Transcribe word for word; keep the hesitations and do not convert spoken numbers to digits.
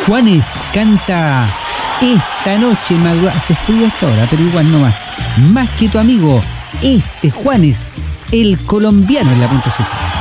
Juanes canta Esta noche madrugada. Hace frío hasta ahora, pero igual no más. Más que tu amigo, este Juanes, el colombiano en la punto siete.